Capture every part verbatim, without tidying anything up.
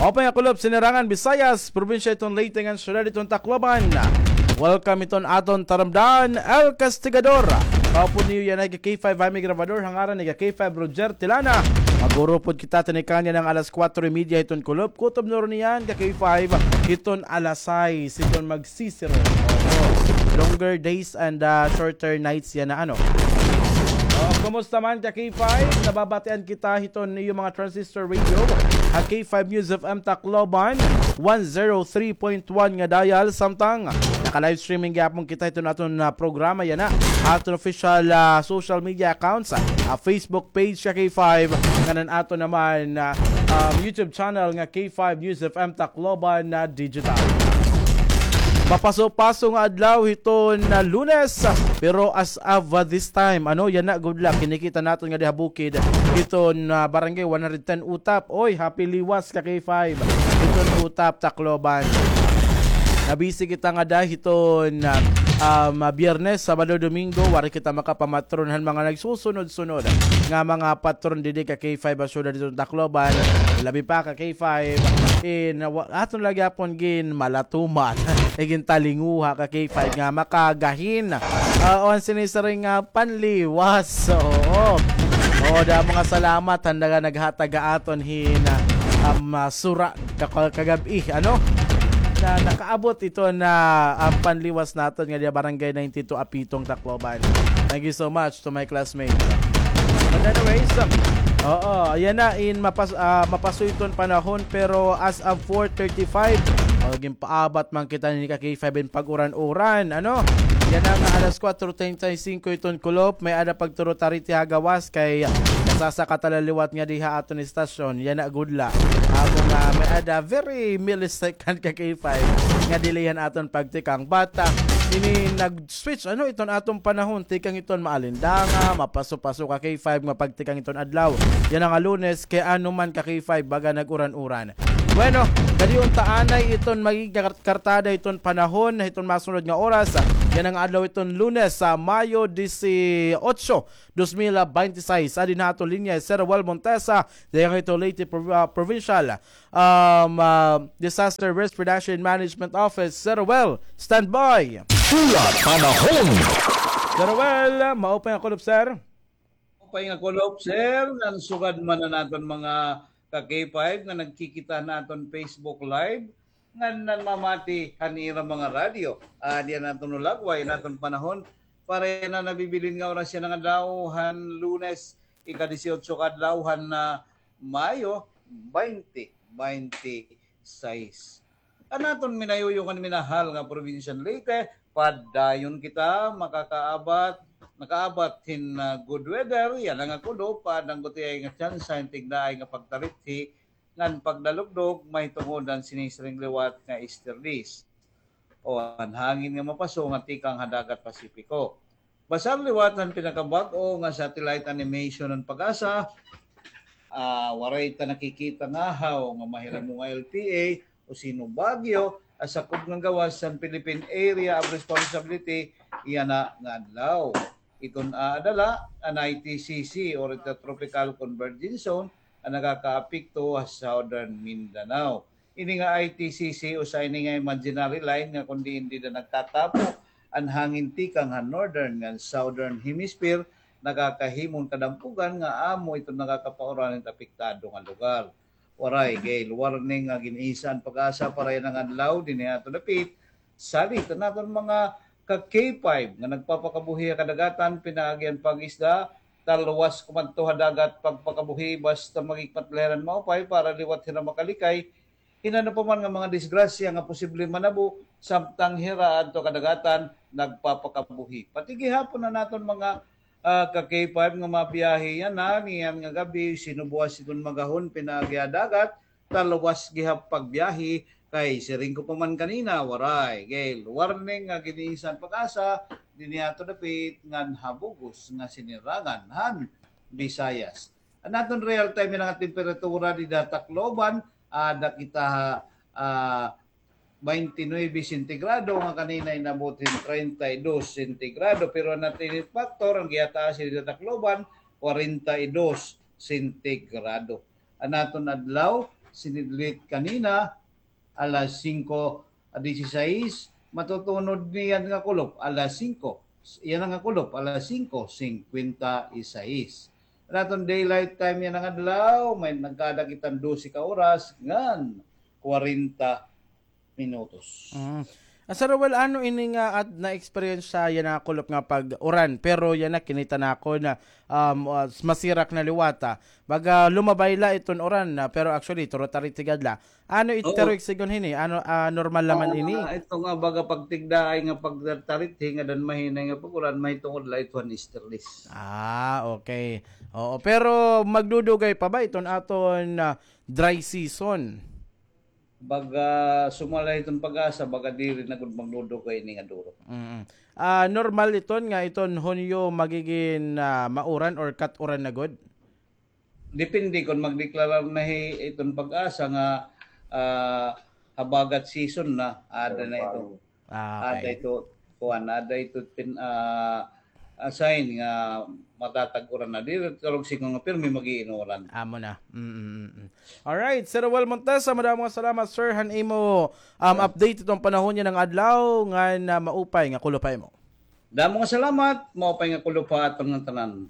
Open nga kulob Sinirangan, Visayas, probinsya itong Leyte nga syudad itong Tacloban. Welcome iton aton taramdan El Castigador. Kaupod niyo yan ay K five Jaime Grabador, hangaran ni K five Roger Tilana. Magurupod kita tinikanya ng alas kwatro media iton kulob. Kutob noro niyan ka K five iton alas sais iton magsisiro. Oh, longer days and uh, shorter nights yan na ano. Oh, kumusta man ka K five? Nababatian kita hiton niyo mga transistor radio. Ang K five News of M Tacloban one oh three point one nga dial samtang naka-live streaming gyapon kita ito naton na programa yan na aton official uh, social media accounts, uh, Facebook page ka K five, kanan ato naman uh, um, YouTube channel nga K five News of M Tacloban na digital. Papaso-paso nga adlaw ito na Lunes, pero as of uh, this time, ano yan na, good luck, kinikita natin nga diha bukid ito na barangay one ten Utap. Oy, happy liwas ka K five ito Utap Tacloban. Nabisi kita nga dahil ito na um, Biyernes, Sabado, Domingo, wari kita makapamatronhan mga nagsusunod-sunod nga mga patron didi ka K five asyuda dito sa Tacloban. Labi pa ka K five in aton lagi apon gin malatuman igin talinguha ka K five nga makagahin uh, on sinisaring uh, panliwas. Oo. Oo, da mga salamat handa nga naghataga aton hin um, uh, sura kagabi ano na nakaabot ito na ang um, panliwas natin nga diya barangay ninety-two Apitong Tacloban. Thank you so much to my classmates. But anyways, um, oo, ayan na in mapas uh, mapaso iton panahon, pero as of four thirty-five maging paabat man kita ni ka K five in pag-uran-uran ano. Yan ang alas kwatro treinta y cinco iton kulop, may ada pagturo tariti hagawas kay kasasa katalaliwat nga diha aton istasyon. Yan na good luck. Amo nga may ada very millisecond ka K five nga dilayan aton pagtikang bata. Ini nag-switch ano iton atong panahon, tikang iton maalindanga, mapaso-paso ka K five nga pagtikang iton adlaw. Yan ang Lunes kay ano man ka K five baga nag-uran-uran. Bueno, kadi unta anay iton magiging kartada iton panahon na iton masunod nga oras. Yan ang adlaw iton Lunes sa Mayo eighteen, twenty twenty-six. Adin nato linya Serwal Montesa, dayang ito Leyte uh, Provincial um, uh, Disaster Risk Reduction Management Office. Serwal, stand by. Ulat panahon. Serwal, maupay ang kulop, sir. Maupay ang kulop, sir. Nansugad man na natin mga ka K five nga nagkikita naton Facebook Live nga nanmamati kanira mga radyo. Uh, diyan naton ulagway naton panahon para na nabibilin nga oras yan nga adlawhan Lunes ika-eighteen kadlawhan na Mayo twenty twenty-six. Anaton minayoyo kan minahal nga probinsya Leyte, padayon kita makakaabat nakaabat hin uh, good weather, yan ang akulo, padang guti ay nga chance, tignaay nga pagtarithi, ngan pagdalugdog, may tungodan sinisring liwat nga easterlies. O ang hangin nga mapaso, nga tikang hadagat Pasipiko. Basar liwat ng pinakabag-o nga satellite animation ng pag-asa, uh, waray ta nakikita nga haw, nga mahiram mo nga L T A, o sino Bagyo, sa kub ng gawas sa Philippine Area of Responsibility, iyan na nga adlaw. Itong adala, ang I T C C or the Tropical Convergence Zone ang nakaka-apekto sa Southern Mindanao. Ini nga I T C C o sa ini nga imaginary line nga kundi hindi na nagtatapo ang hangin tikang nga Northern nga Southern Hemisphere nakakahimon kadampugan nga amo ito nakakapauranan apektado nga lugar. Waray, gay, warning nga giniisan pag-asa para yan ang adlaw, din ato napit. Salit, natin mga ka K five nga nagpapakabuhi kadagatan pinagyan pag-isda talwas kumanto hadagat pagpakabuhi basta magikpatleran maupay para liwat hira makalikay hinano pa man nga mga disgrasya nga posible manabo samtang hira adto kadagatan nagpapakabuhi pati gihapon na naton mga uh, ka K five nga mabiyahe yan na niyan nga gabi sinubuas iton magahon pinagya dagat talwas gihap pagbiyahe kay siring ko pa man kanina, waray, Gail, warning nga giniisan pag-asa, diniato dapit ngan habugos nga sinirangan, han, Visayas. Anaton real time nga temperatura di Tacloban, ada kita uh, twenty-nine centigrado, nga kanina inabutin thirty-two centigrado, pero natin factor, ang giyataas di Tacloban, forty-two centigrado. Anaton adlaw, sinidlit kanina alas singko dieciséis, matutunod niyan nga kulop alas singko. Yan nga kulop alas singko singkwenta y sais. Raton daylight time yan ang adlaw, may nagkadakitan dose ka oras ngan kwarenta minutos. Mm. Ah, Sir Rowel, ano ini nga at na-experience sa yan na kulop nga pag uran, pero yan na kinita na ako na um, uh, masirak na liwata. Baga lumabay la iton uran na, pero actually turo taritigad la. Ano ito Oo. sigon hini? Ano ah, normal laman Oo, ini? nga, ito nga baga pagtigdaay nga pagtarit nga dan mahinay nga paguran may tungod la ito ni sterlis. Ah, okay. Oo, pero magdudugay pa ba iton aton ah, dry season? Baga sumalay itong pag-asa baga diri na gud magludo kay ni nga duro. Mm. Ah, normal iton nga iton Hunyo magiging ah, mauran or cut-uran na god? Depende kung magdeklara na hi- itong pag-asa nga ah, habagat season na ada na ito. Ah, Ada okay. ito kuan ada ito pin ah, assign nga matatag-uran na diri karong sigon nga pirmi magiinuran. Amo na. Mm-mm-mm. Alright, Sir Rowel Montesa, maraming salamat sir. Han imo um, update itong panahon niya ng adlaw nga na maupay nga kulupay mo. Damo nga salamat, mao pay nga kulo pa aton nga tanan.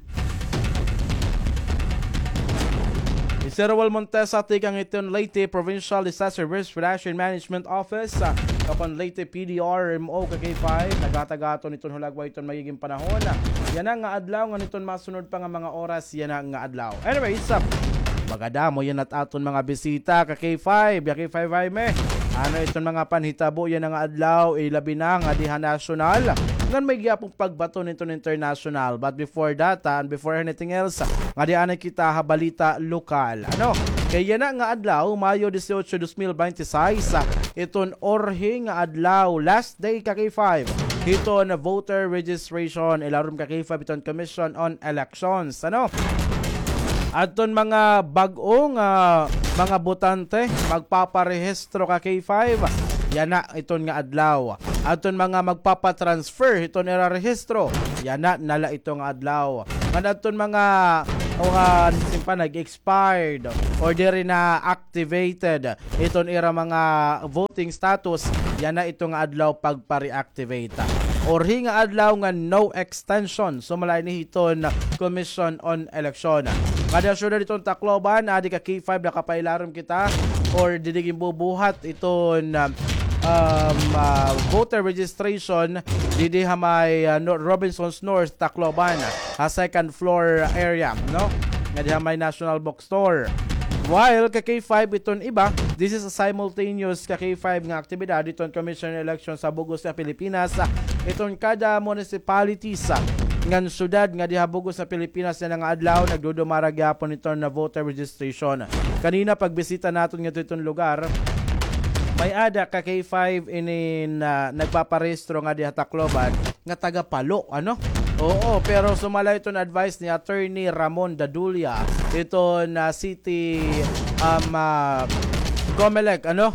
Sir Rowel Montesa, tikang iton Leyte Provincial Disaster Risk Reduction Management Office. Uh, kapan Leyte P D R M O K K five. Nagatagaton iton hulagwa iton magiging panahon. Yan ang nga adlaw, nga niton masunod pa nga mga oras, yan ang nga adlaw. Anyways, uh, magadamo yan at aton mga bisita ka K five, ya K five ay me. Ano iton mga panhitabo, yan ang nga adlaw, ilabi na nga diha national. Ngan may gyapong pagbato nito international. But before that, uh, and before anything else, nga di anay kita habalita lokal. Ano? Kaya na nga adlaw, Mayo eighteen, twenty twenty-six, uh, iton orhi nga adlaw, last day ka K five. Iton voter registration, ilarom ka K five, iton Commission on Elections. Ano? Aton mga bag-ong uh, mga botante, magpaparehistro ka K five. Yan na iton nga adlaw. Aton mga magpapatransfer iton irarehistro. Yan na nala ito nga adlaw. Aton mga uh, simpa nag-expired or diri na activated iton ira mga voting status. Yan na ito nga adlaw pagpa-reactivate. Or hinga adlaw nga no extension. So malay ni iton Commission on Election. Kada syudad itong Tacloban, adi ka K five nakapailarom kita or didiging bubuhat iton um, um, uh, voter registration didi hamay uh, no, Robinsons North, Tacloban, ha second floor area, no? Nga di hamay National Bookstore. While ka K five iton iba, this is a simultaneous ka K five nga aktibidad iton Commission on Election sa Bugos sa Pilipinas. Iton kada municipalities ngan syudad nga diha Bugos sa Pilipinas na nga adlaw nagdudumara gyapon iton na voter registration. Kanina pagbisita naton nga iton lugar, may ada ka K five inin uh, nagpaparehistro nga diha Tacloban nga taga Palo, ano? Oo, pero sumala ito na advice ni Attorney Ramon Dadulia, ito na city um, uh, Comelec, ano?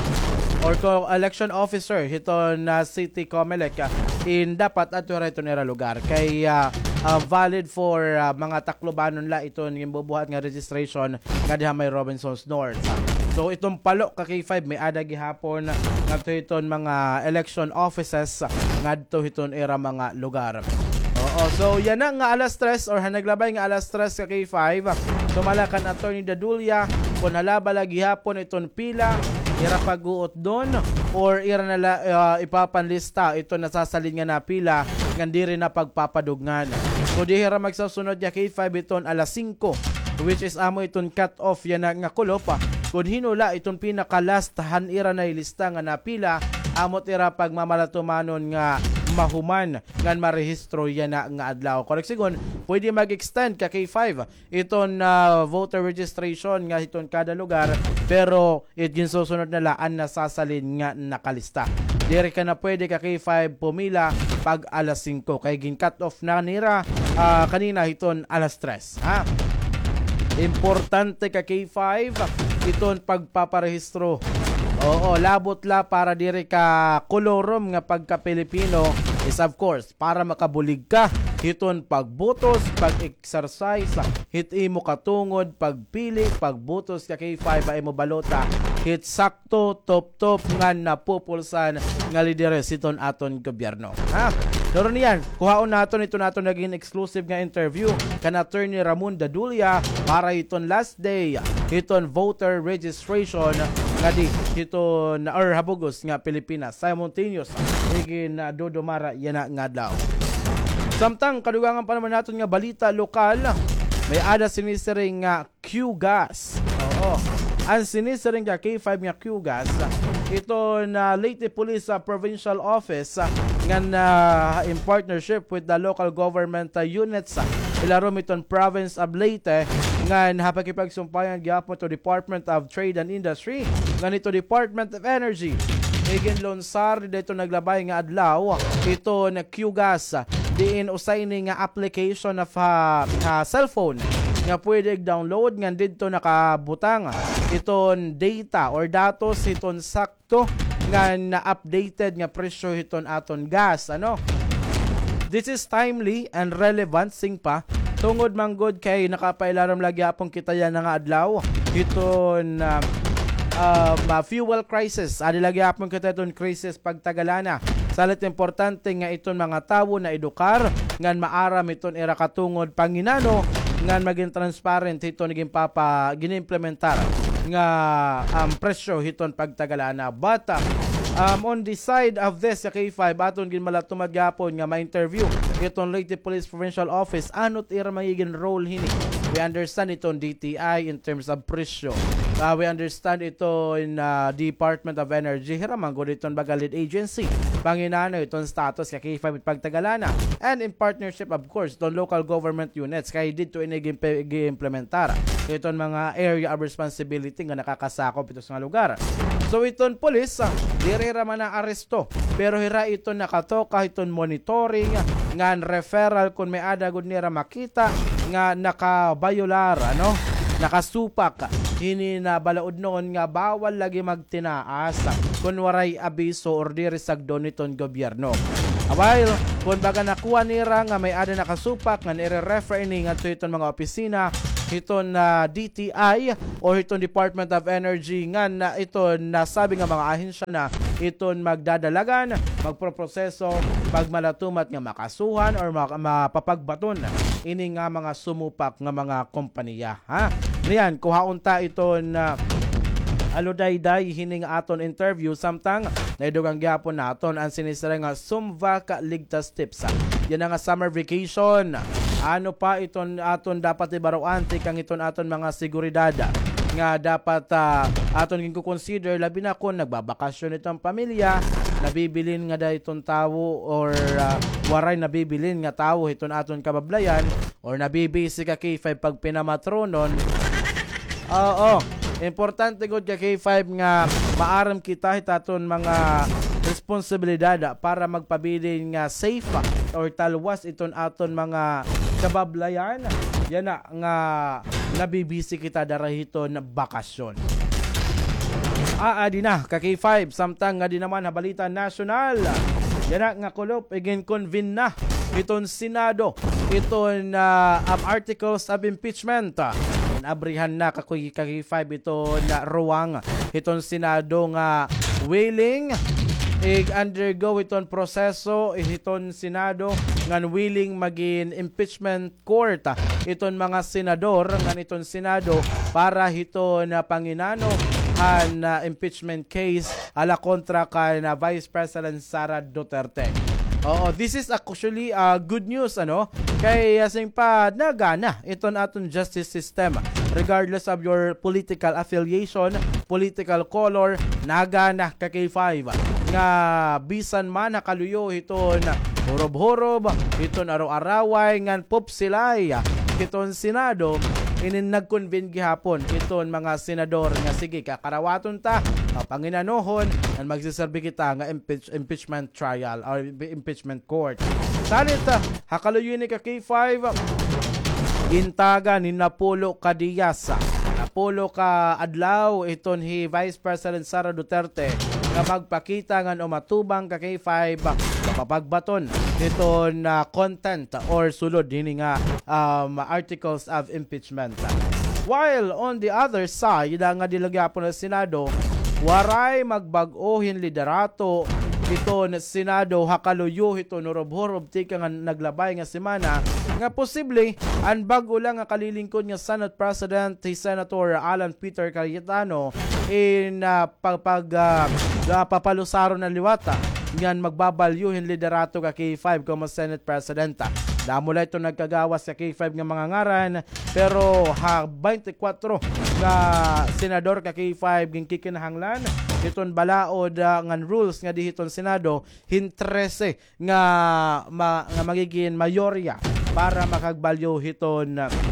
Or ko election officer, ito na city Comelec, uh, in dapat ato ito nira lugar. Kay uh, uh, valid for uh, mga Taclobanon la ito yung bubuhat nga registration nga diha may Robinsons North. So itong Palo ka K five may ada gihapon ngadto iton mga election offices ngadto iton era mga lugar. Oo, so yan na nga alas tres or hanaglabay nga alas tres ka K five. Sumalakan Attorney Dadulia kung halabala gihapon iton pila ira pag-uot doon or ira nala uh, ipapanlista ito nasasalin nga na pila ngandiri na pagpapadugnan. So dihira magsasunod ya K five iton alas singko, which is amo iton cut off yan nga kulopa. Kung hinula itong pinaka-last hanira na ilista nga napila, amot ira pagmamalatumanon nga mahuman ngan marehistro yan na nga adlaw. Correct sigon, pwede mag-extend ka K five iton uh, voter registration nga iton kada lugar, pero it ginsusunod na laan na sasalin nga nakalista. Dire ka na pwede ka K five pumila pag alas singko kay gin cut off na nira uh, kanina iton alas tres. Ha? Importante ka K five iton pagpaparehistro. Oo, labot la para dire ka kolorom nga pagka Pilipino is of course para makabulig ka hiton pagbutos, pag-exercise, hit imo katungod, pagpili, pagbutos ka K five ay mo balota, hit sakto, top-top nga napupulsan nga lideres hiton aton gobyerno. Ha? Doon niyan, kuhaon naton ito naton naging exclusive nga interview kan Attorney Ramon Dadulia para iton last day, hiton voter registration nga di hiton or habugos nga Pilipinas simultaneous higin na dodumara yana nga daw. Samtang kadugangan pa naman natin nga balita lokal, may ada sinisiring nga Q-gas. Oo. Ang sinisiring nga K five nga Q-gas, ito na Leyte Police uh, Provincial Office uh, nga na in partnership with the local government uh, units uh, ilarom iton province of Leyte nga napakipagsumpayan gyapon to Department of Trade and Industry nga nito Department of Energy. Igin lonsar dito naglabay nga adlaw ito na Q-gas uh, diin usay ni nga application of uh, uh, cellphone nga pwede download nga dito nakabutang iton data or datos iton sakto nga na-updated nga presyo iton aton gas. Ano? This is timely and relevant sing pa tungod manggod kay nakapailaram lagi apong kita yan nga adlaw iton uh, uh, fuel crisis. Adi lagi apong kita iton crisis pagtagalana. Salit importante nga iton mga tawo na edukar ngan maaram iton era katungod panginano ngan maging transparent ito naging papa ginimplementar nga um, presyo hiton pagtagalana. But uh, um, on the side of this K five aton gin malatumad gapon nga ma-interview iton Leyte Police Provincial Office anot ira magiging role hini. We understand iton D T I in terms of presyo. Uh, we understand ito in uh, Department of Energy hiramang gud iton bagalid agency panginano iton status ka K five pagtagalana and in partnership of course iton local government units kay dito ini-implementar iton mga area of responsibility nga nakakasakop ito sa lugar. So iton police uh, diri ra man na aresto pero hira iton nakatoka iton monitoring nga referral kun may ada gud nira makita nga nakabayular ano nakasupak hini na balaod noon nga bawal lagi magtinaas kung waray abiso or diresagdo niton gobyerno. While kung baga nakuha nira nga may ada nakasupak nga nire-refer ini nga to iton mga opisina iton na uh, D T I o iton Department of Energy nga na iton nasabi nga mga ahensya na iton magdadalagan, magproproseso, pagmalatumat nga makasuhan or mapapagbaton ini nga mga sumupak nga mga kompanya. Ha? Niyan, kuhaon ta iton na uh, aludayday hining aton interview samtang naidugang gyapon naton ang sinisira nga Sumvac Ligtas Tips. Yan nga summer vacation. Ano pa iton aton dapat ibaruan tikang iton aton mga seguridad nga dapat uh, aton ginko consider labi na kung nagbabakasyon itong pamilya, nabibilin nga da itong tawo or uh, waray nabibilin nga tawo iton aton kabablayan or nabibisi ka K five pag pinamatronon. Oo, importante gud ka K five nga maaram kita hitaton mga responsibilidad para magpabilin nga safe or talwas iton aton mga kabablayan. Yan na nga nabibisi kita darahiton na bakasyon. Aadi na ka K five samtang nga di naman balita nasyonal. Yan na nga kulop again convene na iton Senado iton uh, um, articles of impeachment. Abrihan na ka K five ito na ruwang iton Senado nga willing i-undergo iton proseso iton Senado ngan willing magin impeachment court iton mga senador ngan iton Senado para hiton na panginano han uh, impeachment case ala kontra kay na Vice President Sara Duterte. Oo, this is actually uh, good news ano kay asing pa nagana iton aton justice system regardless of your political affiliation, political color, nagana ka K five nga bisan man nakaluyo iton horob-horob iton araw-araway ngan popsilay iton Senado inin nag-convene gihapon iton mga senador nga sige kakarawaton ta panginanohon ang magsiserbi kita nga impeach, impeachment trial or impeachment court. Sanit hakaluyo ni ka K five intaga ni Napulo Cadillas. Napulo ka adlaw iton hi Vice President Sara Duterte nga magpakita nga umatubang ka K five papagbaton iton na content or sulod hini nga um, articles of impeachment. While on the other side, nga dilagyapon ng Senado, waray magbag-ohin liderato iton Senado hakaluyo ito norob-horob tika nga naglabay nga semana nga posible ang bago lang nga kalilingkod nga Senate President si Senator Alan Peter Cayetano in uh, pag, pag uh, uh, papalusaro ng liwata ngan magbabalyuhin liderato ka K five como Senate President. Damula ito nagkagawas sa K five nga mga ngaran pero ha twenty-four nga senador ka K five ging kikinahanglan iton balaod uh, ngan rules nga dihiton Senado hin thirteen nga ma, nga magiging mayorya para makagbalyo hiton uh,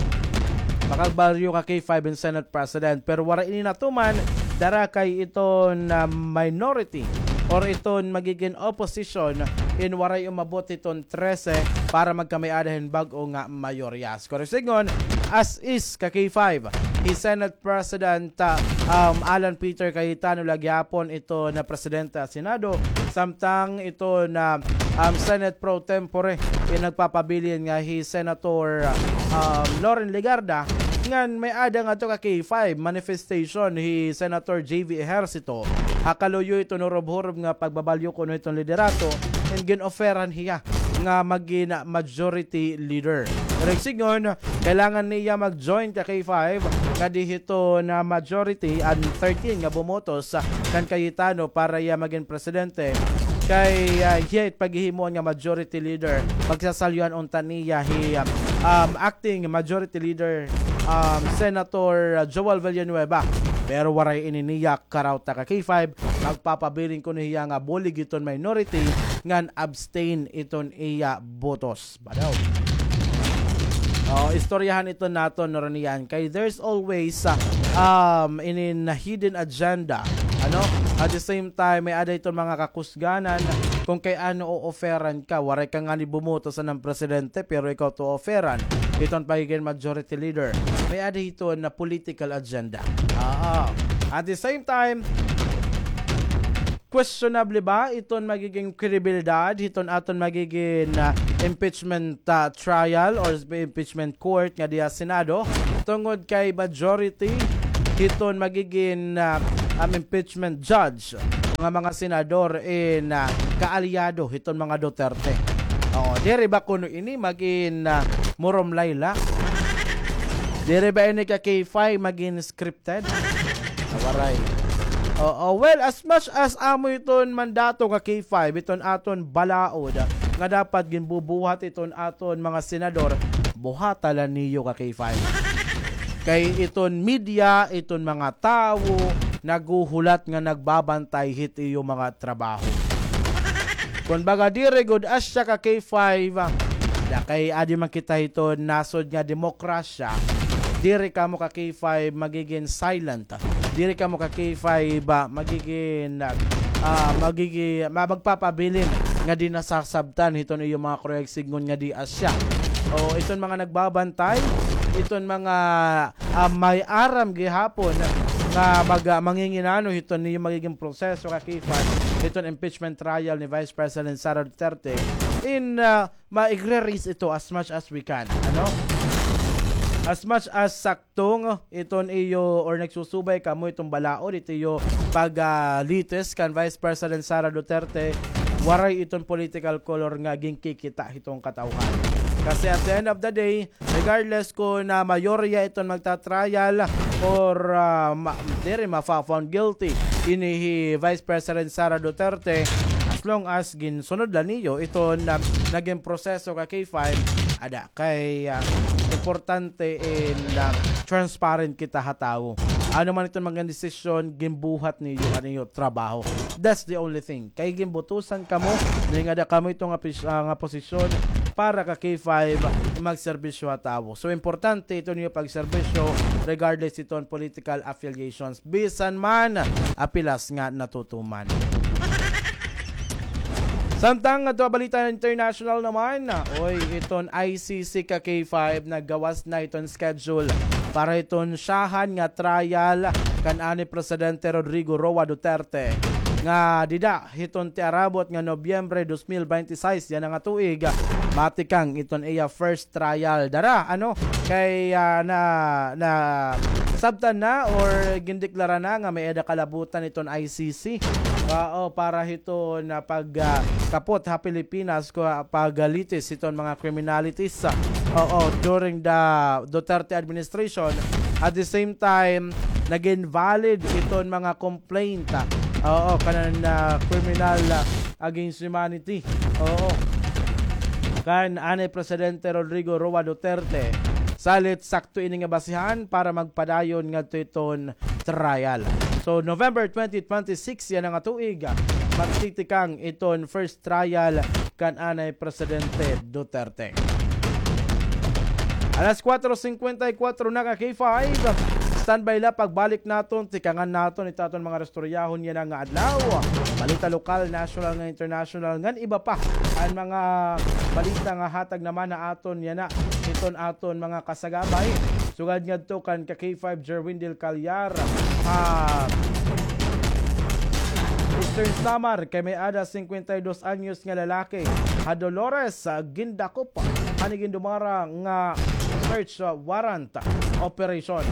makagbalyo ka K five in Senate President pero wala ini natuman dara kay iton uh, minority or iton magiging opposition in waray umabot iton thirteen para magkamay-adahin bag-o nga mayoryas. Koresigon, as is ka K five, i Senate President uh, um, Alan Peter Cayetano lagyapon ito na presidente sa Senado, samtang ito na um, Senate Pro Tempore pinagpapabilin nga hi Senator um, Loren Legarda ngan may ada nga to ka K five manifestation hi Senator J V Ejercito hakaluyo ito norob-horob nga pagbabalyo kuno itong liderato and gin-offeran hiya nga maging majority leader. Regsigon, kailangan niya mag-join ka K five kadihito na majority and thirteen nga bumotos kan Cayetano para iya maging presidente kay uh, hiyat paghihimuan nga majority leader pagsasalyuan unta niya hi um, acting majority leader um, Senator Joel Villanueva pero waray ininiyak karawta ka K five magpapabiling ko niya nga bulig iton minority ngan abstain iton iya botos badaw. Oh, istoryahan ito nato noraniyan kay there's always uh, um in, in a hidden agenda ano at the same time may ada itong mga kakusganan kung kay ano o-offeran ka waray ka nga ni bumoto sa ng presidente pero ikaw to offeran iton pagiging majority leader may ada ito na political agenda. Ah, at the same time questionable ba iton magiging kredibilidad iton aton magiging uh, impeachment uh, trial or impeachment court nga diya Senado tungod kay majority iton magiging uh, um, impeachment judge nga mga senador in uh, kaalyado iton mga Duterte. Oh, dire ba kuno ini maging uh, murom layla? Dire ba ini ka K five maging scripted? Awaray. Oh, oh, well, as much as amo iton mandato ka K five, iton aton balaod nga dapat ginbubuhat iton aton mga senador, buhatalan niyo ka K five. Kay iton media, iton mga tao, naguhulat nga nagbabantay hit iyo mga trabaho. Kung baga dire good as siya ka K five, da kay adi makita iton nasod nga demokrasya, dire ka mo ka K five magiging silent. Dire ka mo ka K five ba magiging uh, magiging magpapabilin nga di nasasabtan iton iyo mga korek signon nga di asya. O iton mga nagbabantay, iton mga uh, may aram gihapon nga mag uh, manginginano iton niyo magiging proseso ka K five iton impeachment trial ni Vice President Sara Duterte in uh, ma-igre-raise ito as much as we can. Ano? As much as saktong iton iyo or nagsusubay kamo itong balaod ito iyo pag-litis uh, kan Vice President Sara Duterte waray iton political color nga gingkikita itong katawhan. Kasi at the end of the day, regardless ko na mayorya iton magta-trial or uh, ma- dire ma-found guilty ini Vice President Sara Duterte, as long as ginsunod lang niyo iton uh, naging proseso ka K five ada kay uh, importante in uh, transparent kita hatawo. Ano man itong mga desisyon, gimbuhat niyo ano yung trabaho. That's the only thing. Kay gimbutusan kamo, nga da kamo itong uh, nga posisyon para ka K five magserbisyo hatawo. So importante ito niyo pagserbisyo regardless itong political affiliations. Bisan man apilas nga natutuman. Samtang ato balita international naman, oy iton I C C ka K five naggawas na iton schedule para iton siyahan nga trial kan ani Presidente Rodrigo Roa Duterte nga dida hiton ti arabot nga Nobyembre twenty twenty-six yan nga tuig matikang iton iya first trial dara ano kay uh, na na sabtan na or gindeklara na nga may eda kalabutan iton I C C uh, o para hito na pag uh, kapot ha Pilipinas ko uh, paggalitis iton mga criminalities uh, oo during the Duterte administration. At the same time naging valid iton mga complaint uh, oo kanan uh, criminal uh, against humanity oo kan anay Presidente Rodrigo Roa Duterte salit sakto ini nga basihan para magpadayon ngadto iton trial. So November twenty twenty-six yan ang tuig magtitikang iton first trial kan anay Presidente Duterte. Alas four fifty-four na ka K five. Standby la pagbalik naton tikangan naton itaton mga restoryahon yan nga adlaw. Balita lokal, national nga international ngan iba pa ang mga balita nga hatag naman na aton yan na iton aton mga kasagabay. Sugad ngadto kan ka K five Jerwindel Calyar. Ah Eastern Samar kay may ada fifty-two anyos nga lalaki ha Dolores uh, Gindakop anigin dumara nga search uh, warrant operation.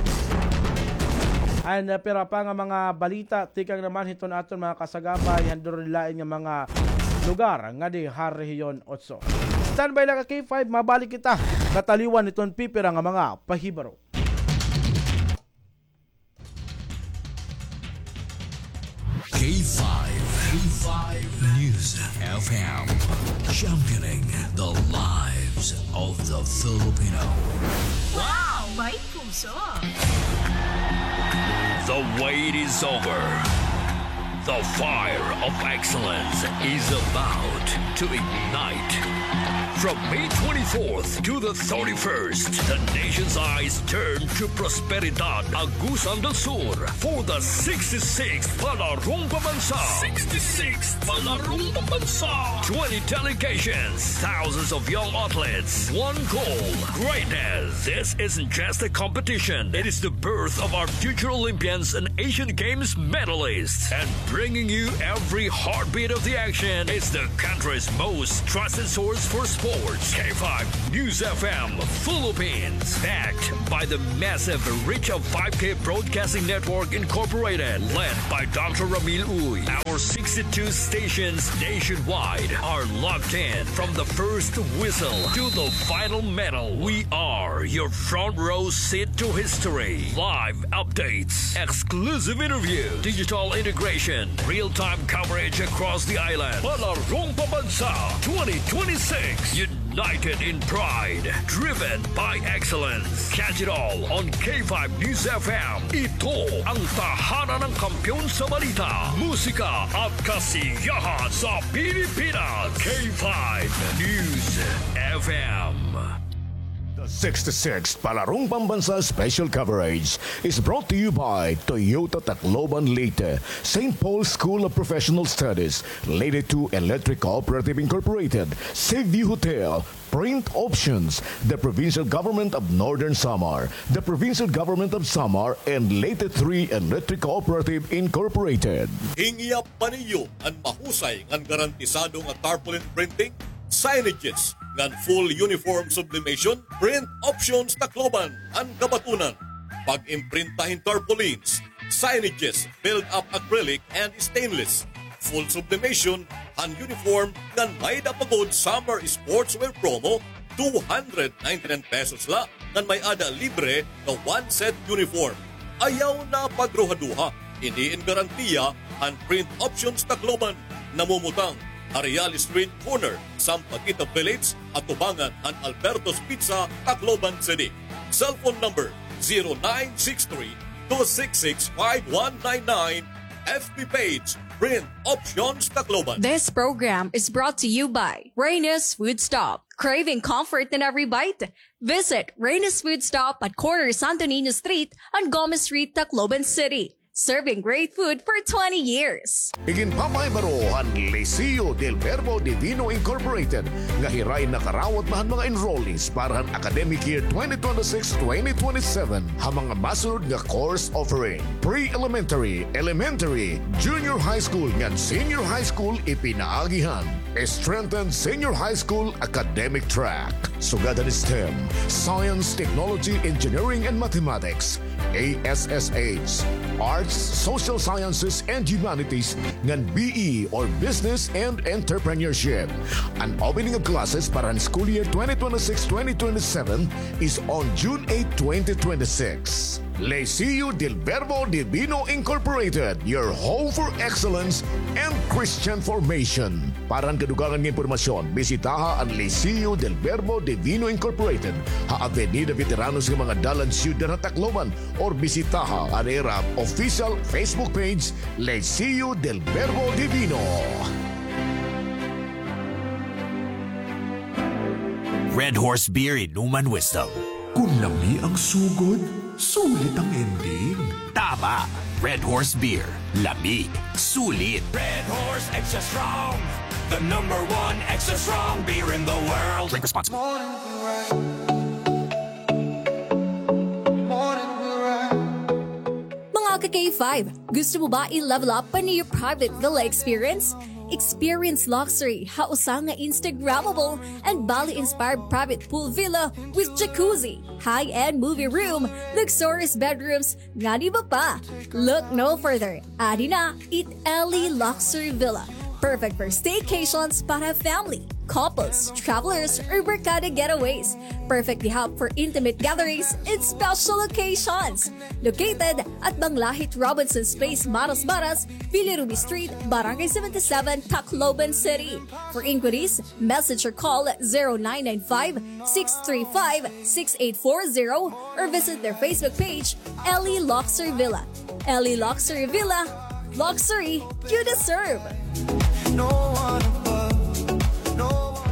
And uh, pero pa nga mga balita tikang naman hiton aton mga kasagabay handor lain nga mga lugar nga di Rehiyon eight. Standby lang ka K five mabalik kita kataliwan niton pipira nga mga pahibaro. K five. K five News F M. Championing the lives of the Filipino. Wow! May puso! The wait is over. The fire of excellence is about to ignite. From May twenty-fourth to the thirty-first, the nation's eyes turn to Prosperidad Agusan del Sur for the sixty-sixth Palarong Pambansa. sixty-sixth Palarong Pambansa. twenty delegations, thousands of young athletes, one goal, greatness. This isn't just a competition. It is the birth of our future Olympians and Asian Games medalists. And bringing you every heartbeat of the action is the country's most trusted source for sports. K five News F M Philippines, backed by the massive reach of five K Broadcasting Network Incorporated, led by Doctor Ramil Uy. Our sixty-two stations nationwide are locked in from the first whistle to the final medal. We are your front row seat to history. Live updates, exclusive interview, digital integration, real-time coverage across the island. Palarong Pambansa twenty twenty-six. United in pride, driven by excellence. Catch it all on K five News F M. Ito ang tahanan ng kampiyon sa balita, musika at kasiyahan sa Pilipinas. K five News F M. The sixty-sixth Palarong Pambansa Special Coverage is brought to you by Toyota Tacloban Leyte, Saint Paul's School of Professional Studies, Leyte two Electric Cooperative Incorporated, Seaview Hotel, Print Options, the Provincial Government of Northern Samar, the Provincial Government of Samar, and Leyte three Electric Cooperative Incorporated. Hingiyap pa ninyo ang mahusay ng garantisado nga tarpaulin printing, signages, ngan full uniform sublimation, print options Tacloban, ang kabatunan. Pag-imprintahin tarpaulins, signages, build-up acrylic and stainless, full sublimation, and uniform ngan may dapagod summer sportswear promo, two hundred ninety-nine pesos la, ngan may ada libre na one set uniform. Ayaw na pagruhaduha, iniin garantiya ang print options Tacloban, namumutang Ariali Street Corner, Sampaguita Village, at Tubangan and Alberto's Pizza, Tacloban City. Cellphone number zero nine six three, two six six, five one nine nine. F B page, Print Options Tacloban. This program is brought to you by Reyna's Food Stop. Craving comfort in every bite? Visit Reyna's Food Stop at corner Santo Niño Street and Gomez Street, Tacloban City. serving great food for twenty years. Iginpapaybarohan Liceo del Verbo Divino Incorporated nga hiray na karawat mahan mga enrollees para ang academic year twenty twenty-six twenty twenty-seven ha mga masunod nga course offering pre-elementary, elementary, junior high school nga senior high school ipinaagihan. Strengthened senior high school academic track. Sugadan STEM, Science, Technology, Engineering, and Mathematics. A S S H, Arts, Social Sciences, and Humanities, ngan B E or Business and Entrepreneurship. An opening of classes para ang school year twenty twenty-six twenty twenty-seven is on June eighth, twenty twenty-six. Liceo del Verbo Divino Incorporated, your home for excellence and Christian formation. Para ang kadugangan ng impormasyon, bisitaha ang Liceo del Verbo Divino Incorporated, ha Avenida Veteranos ng mga dalan Ciudad Tacloban, or bisitaha ang era official Facebook page Liceo del Verbo Divino. Red Horse Beer Inuman Wisdom. Kung lami ang sugod, sulit ang ending. Tama! Red Horse Beer. Lamig. Sulit. Red Horse Extra Strong. The number one extra strong beer in the world. Drink responsibly. Mga ka-K five, gusto mo ba i-level up pa niyo private villa experience? Experience luxury, hausang nga Instagrammable, and Bali-inspired private pool villa with jacuzzi, high-end movie room, luxurious bedrooms, nga di ba pa? Look no further. Adi na, Eat Ellie Luxury Villa. Perfect for staycations para family, couples, travelers, or barkada getaways. Perfectly hub for intimate gatherings and special occasions. Located at Banglahit Robinson's Place, Maras Maras, Villa Street, Barangay seventy-seven, Tacloban City. For inquiries, message or call zero nine nine five, six three five, six eight four zero or visit their Facebook page, Ellie Luxury Villa. Ellie Luxury Villa, luxury you deserve. No one above. No one.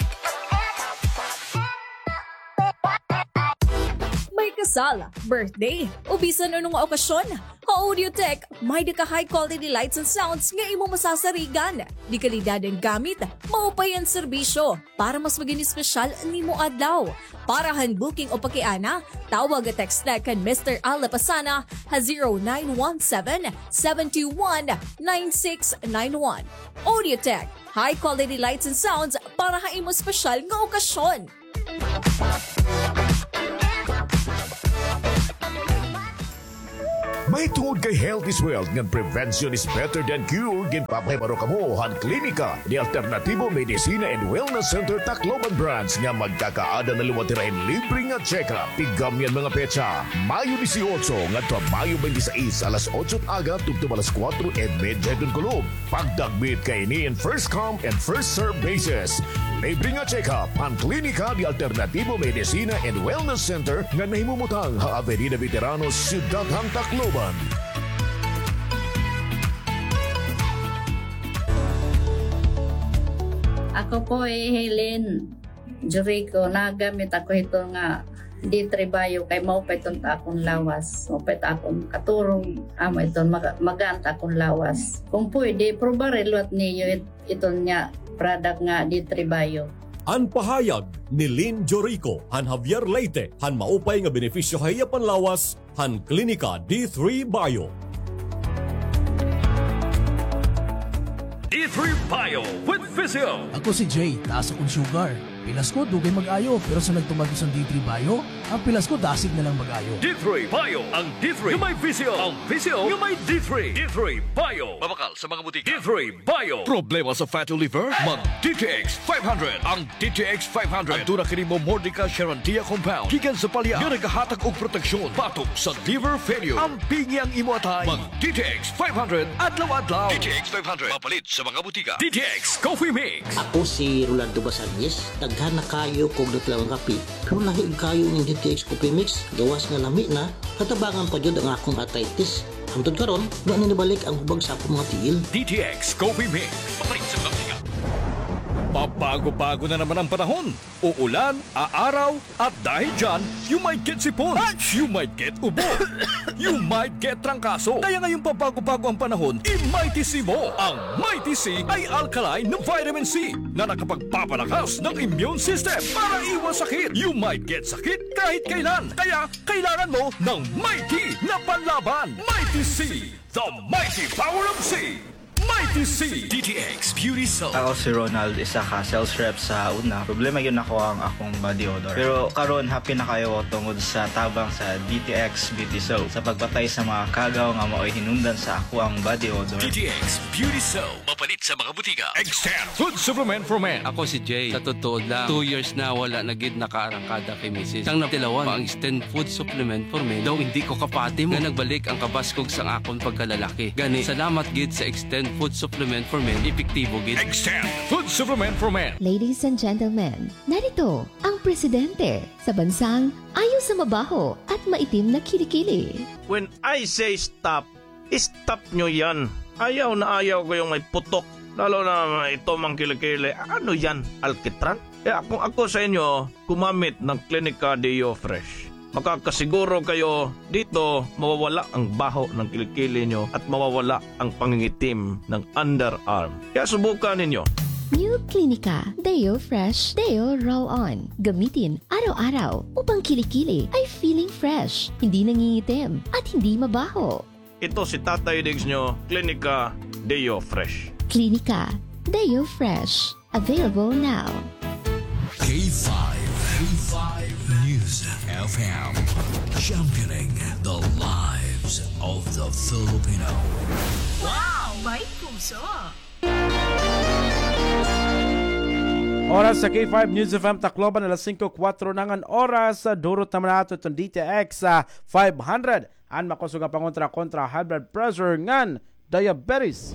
May kasal, birthday, o bisan anong okasyon. Audiotech, may di ka high quality lights and sounds nga imo masasarigan. Di kalidad ang gamit, maupay ang serbisyo para mas maging espesyal nimo adlaw. Para han booking o pakiana, tawag at text na kan Mister Alapasana ha zero nine one seven, seven two one, nine six nine one. Audiotech, high quality lights and sounds para ha imo espesyal nga okasyon. May tungod kay health is wealth ngan prevention is better than cure gin papahibaro kamo han klinika di Alternatibo Medicina and Wellness Center Tacloban branch nga magkakaada na luwatirahin libre nga check-up. Tigam yan mga petsa. Mayo eighteen ngadto Mayo twenty-six alas otso aga tubtob alas kwatro e medya dun kulob. Pagdagbit kay ni in first come and first serve basis. Libre nga check-up ang klinika di Alternatibo Medicina and Wellness Center nga nahimumutang ha Avenida Veteranos, Ciudad Tacloban. Ako po ay Helen Jericho. Nagamit ako ito nga di trebayo kay maupay itong akong lawas. Maupay akong katurong amo ito mag maganta akong lawas. Kung pwede, probarelot niyo it, itong nga product nga di trebayo. An pahayag ni Lynn Jorico, han Javier Leite, han maupay nga benepisyo kaya panlawas, han Klinika D three Bio. D three Bio with Physio. Ako si Jay, taas akong sugar. Pilas ko, dugay mag-ayo. Pero sa nagtumagos ang D three Bio, ang pilas ko dasig na lang mag-ayo. D three Bio. Ang D three yung may Physio. Ang Physio yung may D three. D three Bio. Mabakal sa mga butika. D three Bio. Problema sa fatty liver? Mag D T X five hundred. Ang D T X five hundred. Ang tuna kini mo Mordica Charantia compound. Gikan sa palya. Nga nagahatag og proteksyon. Patok sa liver failure. Ang pingi ang imo atay. Mag D T X five hundred. Adlaw-adlaw. D T X five hundred. Mapalit sa mga butika. D T X Coffee Mix. Ako si Rolando Basagyes. Daghan na kayo kog datlang kape. Pero lahi kayo ng D T X Coffee Mix. Gawas nga lami na. Katabangan pa jud ang akong arthritis. Hangtod karon, wa na nibalik ang hubag sa akong mga tiil. D T X Coffee Mix. Mapalit sa mga butika. Pabago-bago na naman ang panahon. Uulan, aaraw, at dahil dyan, you might get sipon, you might get ubo, you might get trangkaso. Kaya ngayong pabago-bago ang panahon, i-Mighty C mo. Ang Mighty C ay alkaline na vitamin C na nakapagpapalakas ng immune system para iwas sakit. You might get sakit kahit kailan. Kaya kailangan mo ng Mighty na panlaban. Mighty C, the mighty power of C. Mighty C, D T X Beauty Soap. Ako si Ronald, isa ka sales rep sa una. Problema yun ako ang akong body odor. Pero karon happy na kayo tungod sa tabang sa D T X Beauty Soap. Sa pagpatay sa mga kagaw nga mao'y hinundan sa ako ang body odor. D T X Beauty Soap. Mapalit sa mga butika. Extend Food Supplement for Men. Ako si Jay. Sa totoo lang, two years na wala na gid nakaarangkada kay missus. Sang natilawan, ang Extend Food Supplement for Men. Daw hindi ko kapati mo. Nga nagbalik ang kabaskog sang akong pagkalalaki. Gani, salamat gid sa Extend Food Supplement for Men. Epektibo gid. Extend Food Supplement for Men. Ladies and gentlemen, narito ang presidente sa bansang ayaw sa mabaho at maitim na kilikili. When I say stop, stop nyo yan. Ayaw na ayaw ko yung may putok. Lalo na ito mang kilikili. Ano yan? Alkitran? Kaya kung ako sa inyo, kumamit ng Clinica Deo Fresh. Makakasiguro kayo dito mawawala ang baho ng kilikili nyo at mawawala ang pangingitim ng underarm. Kaya subukan ninyo. New Clinica Deo Fresh Deo Roll On. Gamitin araw-araw upang kilikili ay feeling fresh, hindi nangingitim at hindi mabaho. Ito si Tatay Diggs nyo, Clinica Deo Fresh. Clinica Deo Fresh. Available now. K five. K five News F M. Championing the lives of the Filipino. Wow! May puso! Oras sa K five News F M Tacloban, alas five four nangan oras. Durot naman nato itong D T X sa five hundred. An makusuga pangontra kontra high blood pressure ngan diabetes.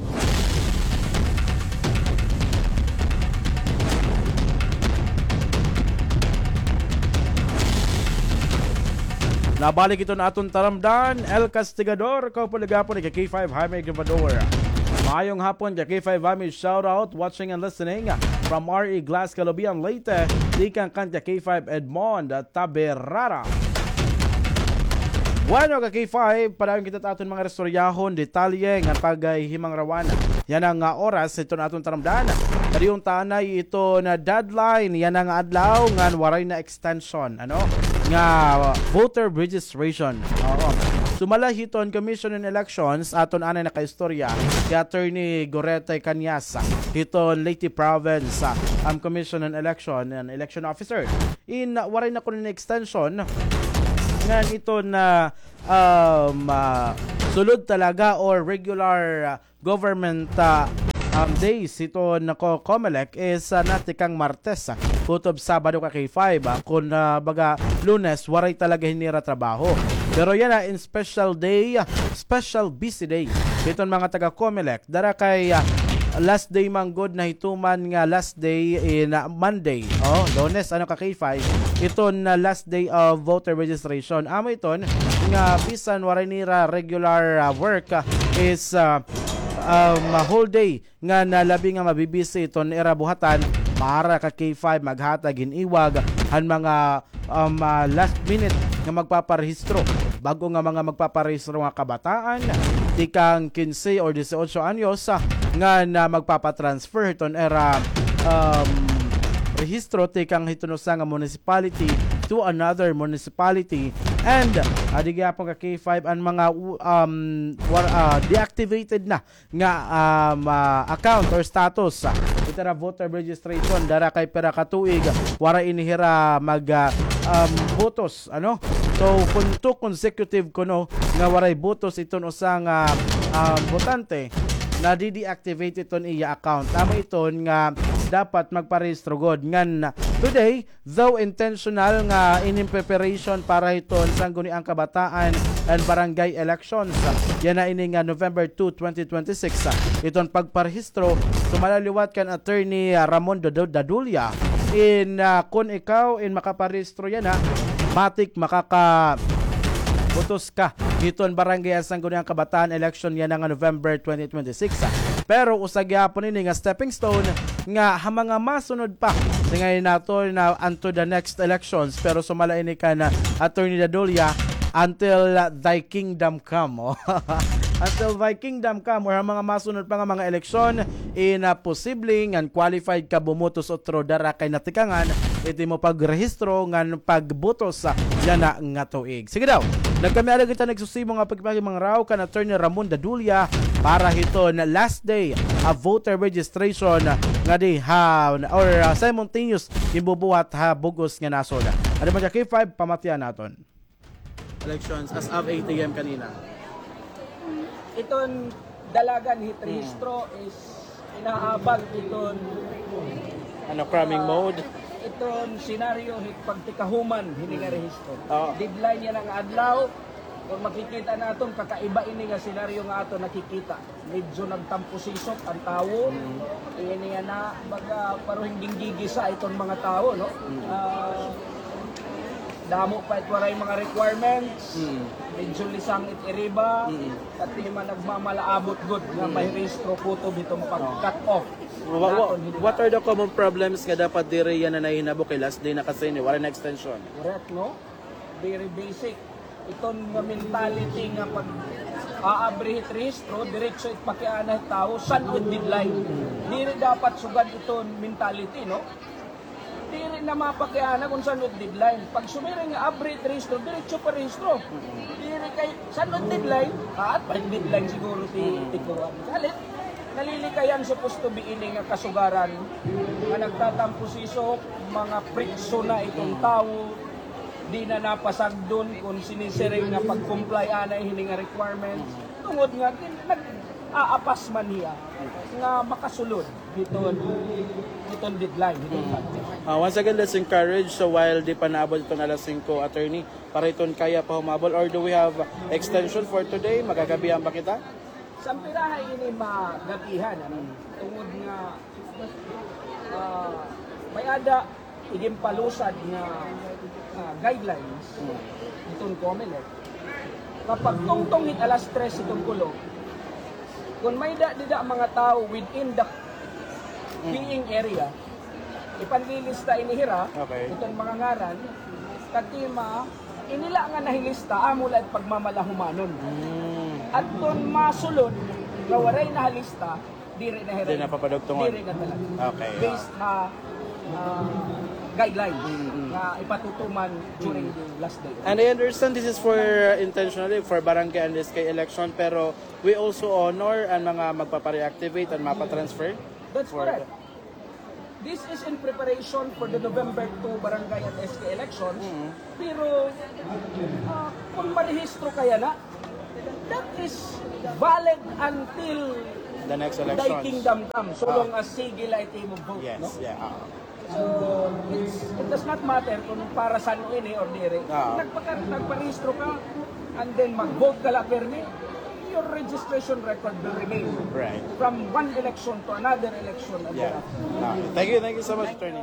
Nabalik ito na atong taramdan, El Castigador, kaupaligapo ni K five Jaime Gravador. Maayong hapon, K five Jaime, shout out, watching and listening from R E Glass, Calubian, Leyte, Dikang Kanta K five Edmond, Taberara. Bueno, ka K five, padayon kita aton mga restoryahon, detalye nga paghimang rawan. Yan ang uh, oras, ito na atong taramdan. Kariyong tanay ito na deadline, yan ang adlaw, nga waray na extension, ano? Nga uh, voter registration. Oo. Sumalahiton Commission on Elections aton anay na kaistorya kay Attorney Gorete Cañas hiton Leyte Province ang um, Commission on Election and Election Officer in uh, waray na kuno extension nga ito na um, uh, sulod talaga or regular uh, government uh, um, days ito na ko Comelec is uh, natikang Martes uh, kutob Sabado ka K five uh, kung uh, baga Lunes waray talaga hinira trabaho. Pero yan na, in special day, special busy day. Ito mga taga Comelec. Dara kay uh, last day manggod na hituman nga last day in uh, Monday. Oh, Lunes, ano ka K five. Ito na uh, last day of voter registration. Amo iton nga bisan waray nira regular uh, work uh, is uh, um, whole day nga nalabi nga mabibisi iton era buhatan para ka K five maghatag iniwag han mga um, uh, last minute nga magpaparehistro bago nga mga magpaparehistro nga kabataan tikang fifteen or eighteen anyos uh, nga na magpapatransfer iton era um, rehistro tikang hitunusa nga municipality to another municipality and uh, di gyapon ka K five ang mga um, war, uh, deactivated na nga um, uh, account or status uh, ito na voter registration dara kay pera katuig wara inihira mag uh, um, botos ano so kung two consecutive kuno nga waray botos iton usang uh, uh, botante na di-deactivate iton iya account. Tama iton nga dapat magparehistro god ngan today though intentional nga in preparation para iton sang guni ang kabataan and barangay elections. Yan na ini nga November second, twenty twenty-six. Iton pagparehistro sumalaliwat kan Attorney Ramon Dadulia in uh, kung ikaw in makaparehistro yan ha matik makaka botos ka hiton barangay sang guni ang kabataan election yan nga November twenty twenty-six. Pero usag gyapon ini nga stepping stone nga ha mga masunod pa sa ngayon nato na unto the next elections pero sumala ini ka na Attorney Dadulia until uh, thy kingdom come. Oh. Until thy kingdom come or mga masunod pa nga mga eleksyon in uh, posibleng and qualified ka bumutos otro dara kay natikangan iti mo pagrehistro ngan pagbutos sa yana nga tuig. Sige daw. Nagkamiara kita nagsusimo nga pagpagi mga raw kan Attorney Ramon Dadulia para hiton last day a voter registration nga di ha or uh, simultaneous imbubuhat ha bugos nga nasod. Ano man K five pamatian naton. Elections as of eight a m kanina. Iton dalagan hit registro is inaabag iton ano cramming uh, mode iton senaryo hit pagtikahuman hini nga rehistro. Oh. Deadline yan ang adlaw kung makikita naton kakaiba ini nga senaryo nga ato nakikita. Medyo nagtampusisok ang tawo. Mm. Ini nga na baga paruhing ginggigisa iton mga tao no. Mm. Uh, damo pa it waray mga requirements. Mm. Medyo lisang it iriba. Mm. At di man nagmamalaabot good nga may rehistro kutob itong pag-cut off. What, what, what are the common problems nga dapat diri yan na nahinabo kay last day na kasi ni wala na extension? Correct no? Very basic. Iton nga mentality nga pag aabrihit rehistro, diretso it pakianay tao, sunod deadline. Mm. Diri dapat sugad iton mentality no? Diri na mapakiana kung sunod deadline. Pag sumira nga abrit rehistro, diretso pa rehistro. Diri kay sunod deadline, at pag deadline siguro ti tikuan. Salit, nalilikayan supposed to be ini nga kasugaran nga nagtatampusiso mga prikso na itong tao di na napasagdon kung sinisiring nga pag-comply anay hini nga requirements. Tungod nga nag aapas man niya nga makasulod iton iton deadline iton mm. uh, once again let's encourage so while di pa naabot itong alas singko attorney para iton kaya pa humabol or do we have extension for today magagabihan ba kita sa pirahay ini magabihan ano tungod nga uh, may ada igim palusad nga uh, guidelines mm. iton COMELEC kapag tungtong hit alas tres itong kulo kung may da dida mga tao within the being area, ipanlilista inihira, okay. Itong mga ngaran, katima, inila nga nahilista, amula at pagmamalahumanon. Mm. At kung masulod, nga waray nahalista, diri na hiray. Diri na papadugtungon. Diri na talaga. Okay. Based na uh, guidelines mm-hmm. na ipatutuman during mm-hmm. the last day. And I understand this is for uh, intentionally for barangay and S K election pero we also honor ang mga magpapa-reactivate and mapa-transfer. That's correct. This is in preparation for the November two barangay at S K elections. Mm-hmm. Pero uh, kung marehistro kaya na, that is valid until the next elections. Thy kingdom come. So uh, long as sigil ay team of vote. Yes, no? yeah. Uh, So, it's, it does not matter kung para saan mo ini or dire. Uh, Nagparehistro ka and then mag-vote ka la permi, your registration record will remain. Right. From one election to another election. Yeah. Uh, thank you, thank you so much, Attorney.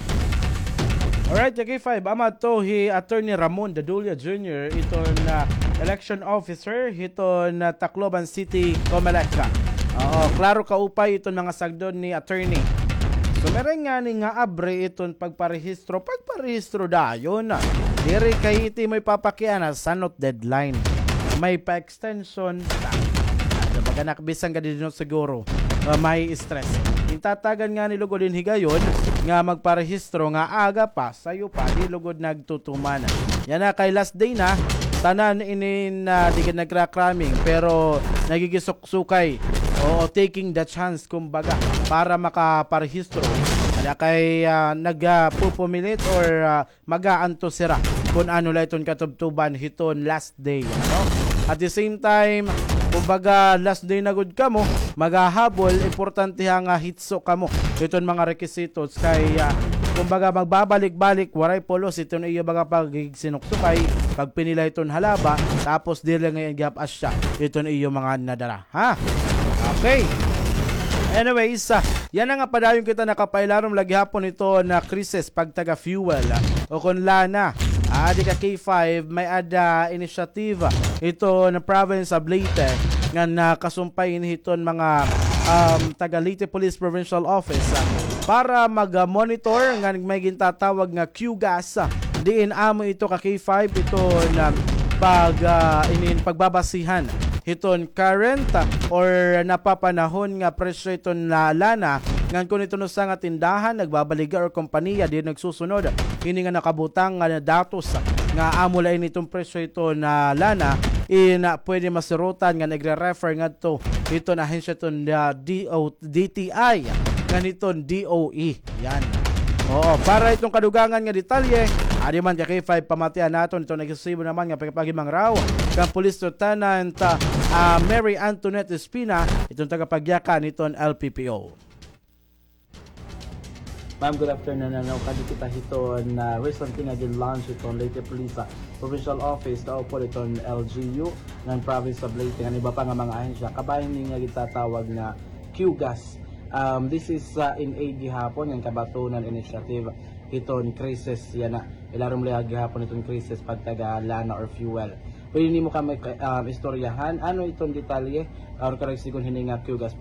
Alright, K five, amad to hi Attorney Ramon Dadulia Junior Iton uh, election officer, iton uh, Tacloban City, COMELEC. Oo, klaro kaupay iton mga sagdon ni Attorney. So meron nga ni nga abre iton pagparehistro, pagparehistro dayon na. Diri kay iti may papakiana sa not deadline. May pa-extension. Ano ba ganak bisang ka din siguro. Uh, may stress. Intatagan nga ni lugod din higayon nga magparehistro nga aga pa sayo pa di lugod nagtutuman. Yan na kay last day na tanan inin na uh, di ka nagkra-cramming pero nagigisok-sukay o taking the chance kumbaga para makaparehistro kaya kay uh, nagpupumilit uh, or uh, mag-aanto sira kung ano la iton katubtuban hiton last day ano? At the same time kumbaga last day na good ka mo magahabol importante nga hitso ka mo iton mga requisitos kay uh, kumbaga magbabalik-balik waray polos iton iyo baga pagsinuksukay pag pinila iton halaba tapos dili nga i-gap as siya iton iyo mga nadara ha. Okay. Anyways, uh, yan na nga padayon kita nakapailarom lagi hapon ito na krisis pagtaga fuel uh, o kung lana. Ah, di ka K five may ada initiative ito na province of Leyte nga nakasumpay hiton mga um, taga Leyte Police Provincial Office uh, para mag-monitor nga may gintatawag nga Q-gas. Diin amo ito ka K five ito na pag uh, inin pagbabasihan iton current uh, or napapanahon nga presyo iton na lana ngan kun ito no sa nga tindahan nagbabaliga or kompanya di nagsusunod ini nga nakabutang nga datos nga amo lain itong presyo ito na lana in uh, pwede masirutan nga nagre-refer nga to ito na ahensya iton uh, D T I nganiton D O E yan. Oo, para itong kadugangan nga detalye adi man ka K five pamatian naton ito nagsusibo naman nga pagpagimang raw kang Police Lieutenant uh, Mary Antoinette Espina itong tagapagyakan niton L P P O. Ma'am, good afternoon. Ano, kadi kita hiton na uh, recently nga gin-launch itong Leyte Police Provincial Office na upo itong L G U ng province of Leyte nga iba pa nga mga ahensya kabahin ni nga gitatawag na Q-gas. Um, this is uh, in aid gihapon ng Kabatunan Initiative iton crisis yan na ilarom liag gihapon itong crisis pagtaga lana or fuel. Pwede nimo kami um, istoryahan ano itong detalye or correct sigon hininga Q-gas po.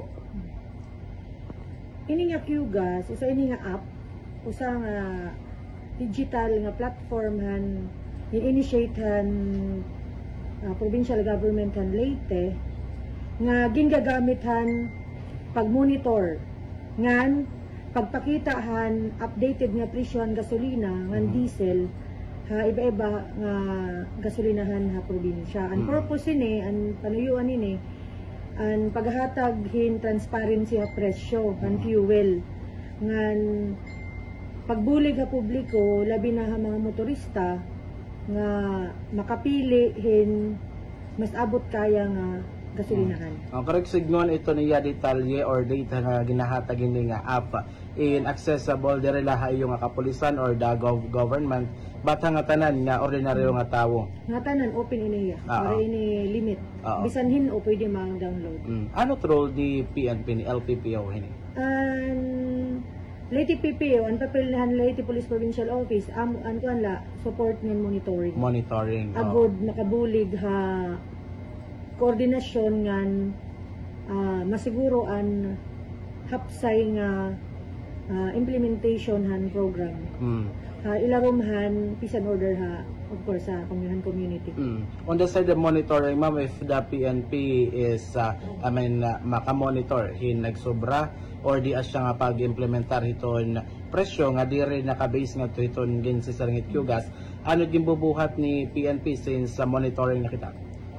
Ini nga Q-gas, usa ini nga app, usa nga digital nga platform han in-initiate han uh, provincial government han Leyte nga gingagamit han pag-monitor ngan pagpakita han updated nga presyo han gasolina ngan diesel ha iba-iba nga gasolinahan ha probinsya. Ang purpose ini, ang panuyuan ini ang paghatag hin transparency ha presyo han fuel ngan pagbulig ha publiko labi na ha mga motorista nga makapili hin mas abot kaya nga gasolinahan. Ang hmm. correct signon ito niya detalye or data nga ginahatag ini nga app in accessible dire laha iyo nga kapulisan or the gov government bata nga tanan nga ordinaryo nga tawo. Nga tanan open ini ya. Para ini limit. Uh-oh. Bisan hin o pwede mang-download. Mm. Ano role di P N P ni L P P O hini? An Leyte P P O, ang papel na Leyte Police Provincial Office, am an kuan la support ng monitoring. Monitoring. Agud nakabulig ha koordinasyon ngan uh, masiguro an hapsay nga uh, implementation han program. Mm. Uh, ilarumhan peace and order ha of course sa Pangyuhan community. Mm. On the side of monitoring, ma'am, if the P N P is uh, I mean uh, maka-monitor hin nagsobra or di asya nga pag-implementar hiton presyo nga diri naka-base nga to hiton gin sa sarangit Q-gas, ano gimbubuhat ni P N P since sa uh, monitoring na kita?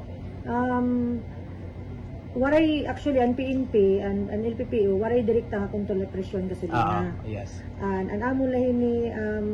Um, waray actually ang P N P and ang L P P O waray direkta nga kontrol na presyon gasolina. Uh, yes. And ang amo lahin ni um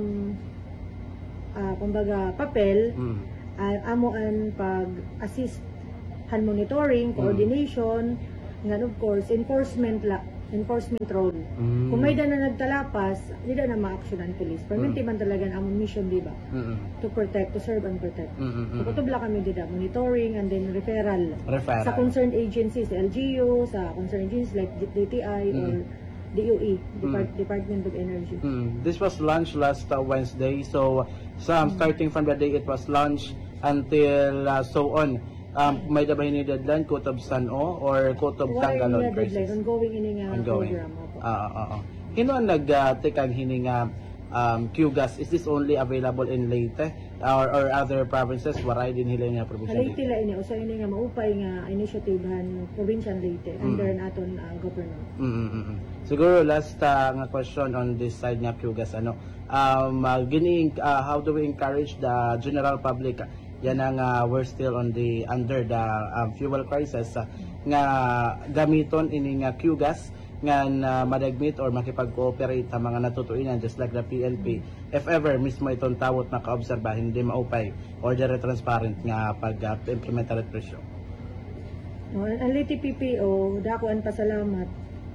uh, kumbaga papel mm. uh, amo an pag-assist han monitoring, coordination, mm. and of course enforcement la enforcement role. Mm. Kung may na nagtalapas, di na ma-action ang police. Permanente mm. man talaga ang among mission, di ba? Mm-hmm. To protect, to serve and protect. Mm-hmm. So kutubla kami dida, monitoring and then referral. Referral. Sa concerned agencies, L G U, sa concerned agencies like D T I mm. or D O E, Depart- mm. Department of Energy. Mm. This was launched last uh, Wednesday, so so um, starting from the day it was launched until uh, so on. Um, may dabay ni deadline kutob San-O or kutob Tanggalon crisis? Ongoing ini nga Ongoing. program. Oo, oo, oo. Hino ang nag-take ang hininga um, Q-gas? Is this only available in Leyte or, or other provinces? Waray din hila nga probinsya Leyte? Leyte la ini. Usa ini nga maupay nga initiative han probinsya Leyte mm. under naton uh, government. Mm-hmm. Siguro last uh, nga question on this side nga Q-gas. Ano, um, uh, gini, uh, how do we encourage the general public yan ang uh, we're still on the under the um, fuel crisis uh, nga gamiton ini nga Q-gas nga uh, madagmit or makipag-cooperate sa mga natutuinan just like the P N P if ever mismo itong tawot maka-obserba hindi maupay or dire transparent nga pag-implement uh, presyo. No, ang Leyte P P O dako ang pasalamat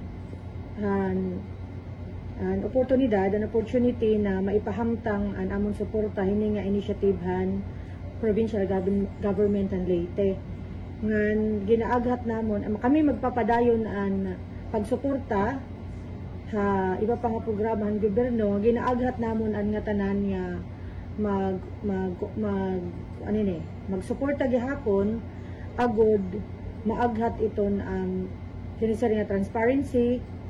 an an oportunidad an opportunity na maipahamtang an among suporta hini nga initiative han provincial government and Leyte. Ngan ginaaghat namon kami magpapadayon an pagsuporta ha iba pa nga programa ng gobyerno ginaaghat namon an nga tanan nga mag mag mag ano ni magsuporta gihapon agud maaghat iton ang sinisari nga transparency